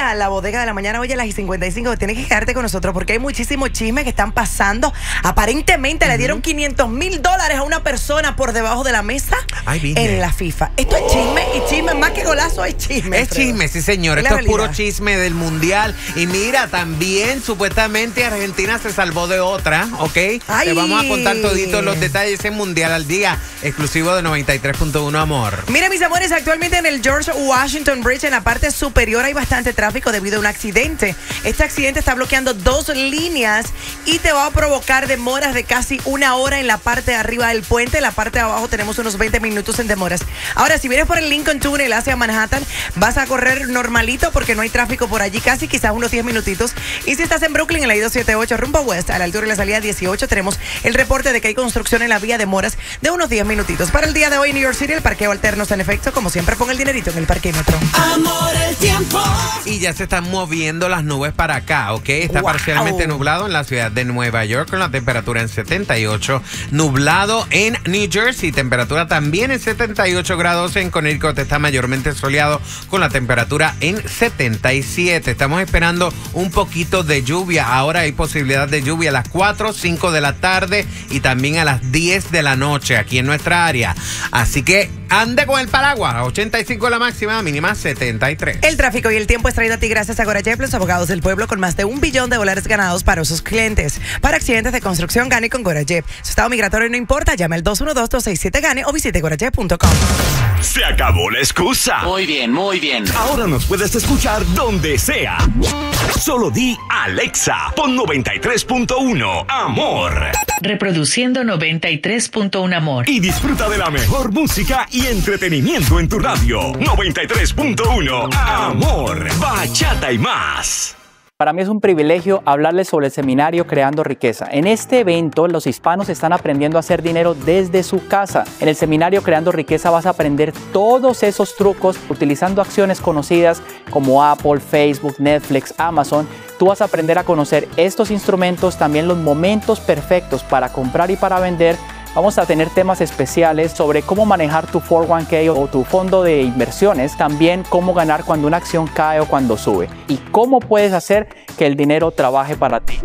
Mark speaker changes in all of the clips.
Speaker 1: a la bodega de la mañana hoy a las 55. Tienes que quedarte con nosotros porque hay muchísimos chismes que están pasando. Aparentemente le dieron $500,000 a una persona por debajo de la mesa en la FIFA. Esto es chisme y chisme, más que golazo es chisme.
Speaker 2: Es chisme, sí señor. Esto es puro chisme del mundial. Y mira, también supuestamente Argentina se salvó de otra, ¿ok? Te vamos a contar toditos los detalles en Mundial al Día, exclusivo de 93.1 Amor.
Speaker 1: Mira, mis amores, actualmente en el George Washington Bridge, en la parte superior, hay bastante tráfico debido a un accidente. Este accidente está bloqueando 2 líneas y te va a provocar demoras de casi 1 hora en la parte de arriba del puente. En la parte de abajo tenemos unos 20 minutos en demoras. Ahora, si vienes por el Lincoln Tunnel hacia Manhattan, vas a correr normalito porque no hay tráfico por allí, casi quizás unos 10 minutitos. Y si estás en Brooklyn, en la I-278 rumbo West, a la altura de la salida 18, tenemos el reporte de que hay construcción en la vía, demoras de unos 10 minutitos. Para el día de hoy en New York City, el parqueo alterno está en efecto. Como siempre, pon el dinerito en el parquímetro.
Speaker 3: Amor, el tiempo.
Speaker 2: Y ya se están moviendo las nubes para acá, ¿ok? Está parcialmente nublado en la ciudad de Nueva York con la temperatura en 78. Nublado en New Jersey, temperatura también en 78 grados. En Connecticut está mayormente soleado con la temperatura en 77. Estamos esperando un poquito de lluvia. Ahora hay posibilidad de lluvia a las 4, 5 de la tarde y también a las 10 de la noche aquí en nuestra área. Así que ande con el paraguas. 85 la máxima, mínima 73.
Speaker 1: El tráfico y el tiempo es traído a ti gracias a GoraJet, los abogados del pueblo, con más de $1 billón ganados para sus clientes. Para accidentes de construcción, gane con GoraJet. Su estado migratorio no importa, llame al 212-267-GANE o visite gorajet.com.
Speaker 4: Se acabó la excusa.
Speaker 3: Muy bien, muy bien.
Speaker 4: Ahora nos puedes escuchar donde sea. Solo di Alexa, pon 93.1 Amor.
Speaker 5: Reproduciendo 93.1 Amor.
Speaker 4: Y disfruta de la mejor música y entretenimiento en tu radio. 93.1 Amor. Bachata y más.
Speaker 6: Para mí es un privilegio hablarles sobre el seminario Creando Riqueza. En este evento, los hispanos están aprendiendo a hacer dinero desde su casa. En el seminario Creando Riqueza vas a aprender todos esos trucos utilizando acciones conocidas como Apple, Facebook, Netflix, Amazon. Tú vas a aprender a conocer estos instrumentos, también los momentos perfectos para comprar y para vender. Vamos a tener temas especiales sobre cómo manejar tu 401k o tu fondo de inversiones, también cómo ganar cuando una acción cae o cuando sube y cómo puedes hacer que el dinero trabaje para ti.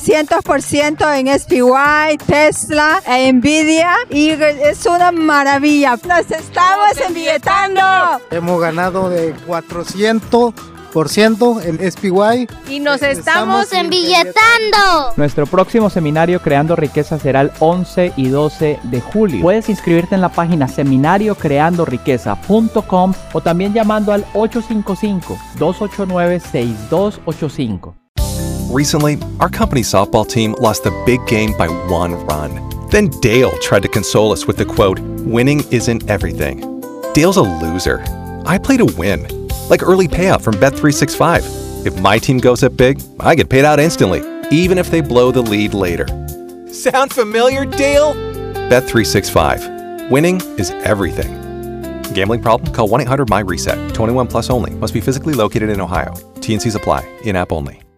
Speaker 7: 300% en SPY, Tesla, Nvidia y es una maravilla. Nos estamos embilletando.
Speaker 8: Hemos ganado de 400% en SPY.
Speaker 9: Y nos estamos embilletando.
Speaker 6: Nuestro próximo seminario Creando Riqueza será el 11 y 12 de julio. Puedes inscribirte en la página seminariocreandoriqueza.com o también llamando al 855-289-6285.
Speaker 10: Recently, our company softball team lost the big game by 1 run. Then Dale tried to console us with the quote, "Winning isn't everything." Dale's a loser. I play to win. Like early payout from Bet365. If my team goes up big, I get paid out instantly, even if they blow the lead later. Sound familiar, Dale? Bet365. Winning is everything. Gambling problem? Call 1-800-MY-RESET. 21 plus only. Must be physically located in Ohio. T&Cs apply. In-app only.